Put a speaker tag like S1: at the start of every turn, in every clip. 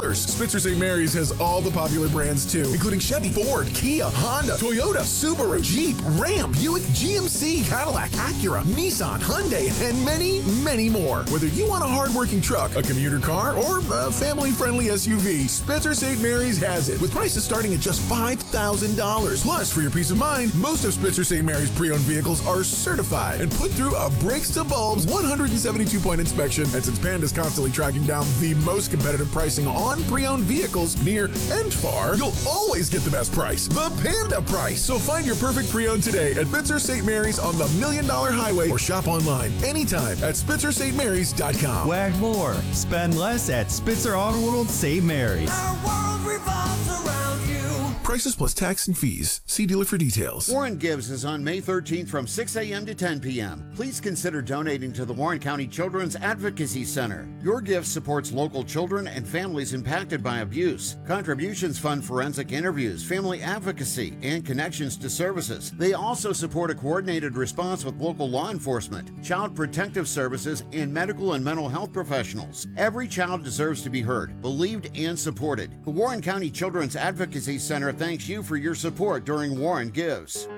S1: Spitzer St. Mary's has all the popular brands too, including Chevy, Ford, Kia, Honda, Toyota, Subaru, Jeep, Ram, Buick, GMC, Cadillac, Acura, Nissan, Hyundai, and many, many more. Whether you want a hard-working truck, a commuter car, or a family-friendly SUV, Spitzer St. Mary's has it, with prices starting at just $5,000. Plus, for your peace of mind, most of Spitzer St. Mary's pre-owned vehicles are certified and put through a brakes-to-bulbs 172-point inspection. And since Panda's constantly tracking down the most competitive pricing on pre-owned vehicles near and far, you'll always get the best price, the Panda price. So find your perfect pre-owned today at Spitzer St. Mary's on the $1 Million Highway, or shop online anytime at SpitzerSt.Marys.com.
S2: Wag more, spend less at Spitzer Auto World St. Mary's.
S3: Our world revolves around you.
S1: Prices plus tax and fees. See dealer for details.
S4: Warren Gives is on May 13th from 6 a.m. to 10 p.m. Please consider donating to the Warren County Children's Advocacy Center. Your gift supports local children and families impacted by abuse. Contributions fund forensic interviews, family advocacy, and connections to services. They also support a coordinated response with local law enforcement, child protective services, and medical and mental health professionals. Every child deserves to be heard, believed, and supported. The Warren County Children's Advocacy Center thanks you for your support during Warren Gives.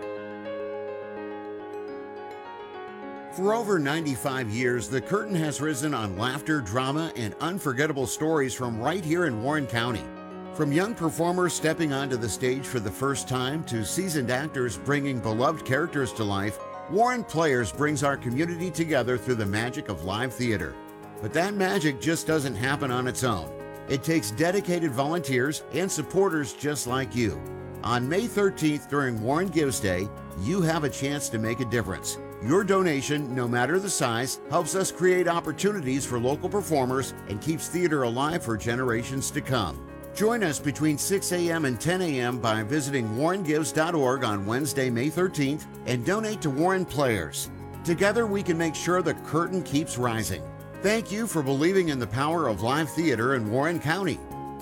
S4: For over 95 years, the curtain has risen on laughter, drama, and unforgettable stories from right here in Warren County. From young performers stepping onto the stage for the first time to seasoned actors bringing beloved characters to life, Warren Players brings our community together through the magic of live theater. But that magic just doesn't happen on its own. It takes dedicated volunteers and supporters just like you. On May 13th during Warren Gives Day, you have a chance to make a difference. Your donation, no matter the size, helps us create opportunities for local performers and keeps theater alive for generations to come. Join us between 6 a.m. and 10 a.m. by visiting warrengives.org on Wednesday, May 13th, and donate to Warren Players. Together we can make sure the curtain keeps rising. Thank you for believing in the power of live theater in Warren County.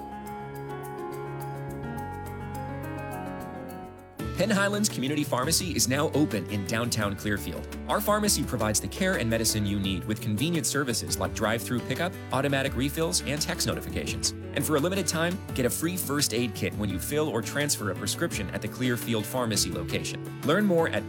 S5: Penn Highlands Community Pharmacy is now open in downtown Clearfield. Our pharmacy provides the care and medicine you need with convenient services like drive-through pickup, automatic refills, and text notifications. And for a limited time, get a free first aid kit when you fill or transfer a prescription at the Clearfield Pharmacy location. Learn more at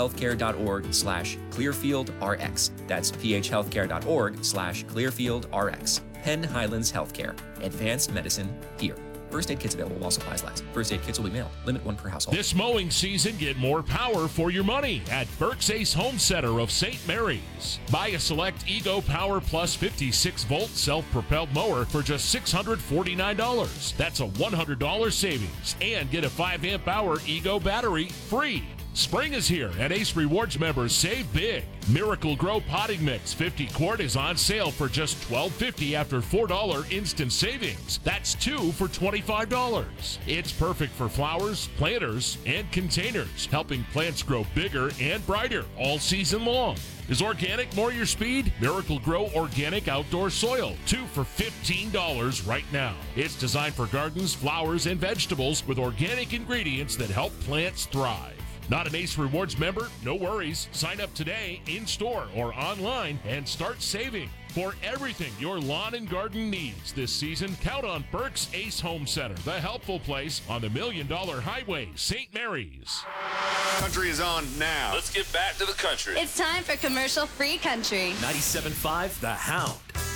S5: phhealthcare.org/ClearfieldRx. That's phhealthcare.org/ClearfieldRx. Penn Highlands Healthcare. Advanced medicine here. First aid kits available while supplies last. First aid kits will be mailed. Limit one per household.
S6: This mowing season, get more power for your money at Burke's Ace Home Center of St. Mary's. Buy a select Ego Power Plus 56-volt self-propelled mower for just $649. That's a $100 savings. And get a 5-amp hour Ego battery free. Spring is here, and Ace Rewards members save big. Miracle Grow Potting Mix 50 quart is on sale for just $12.50 after $4 instant savings. That's 2 for $25. It's perfect for flowers, planters, and containers, helping plants grow bigger and brighter all season long. Is organic more your speed? Miracle Grow Organic Outdoor Soil, 2 for $15 right now. It's designed for gardens, flowers, and vegetables with organic ingredients that help plants thrive. Not an Ace Rewards member? No worries. Sign up today in-store or online and start saving. For everything your lawn and garden needs this season, count on Burke's Ace Home Center, the helpful place on the $1 Million Highway, St. Mary's.
S7: Country is on now.
S8: Let's get back to the country.
S9: It's time for commercial-free country.
S10: 97.5 The Hound.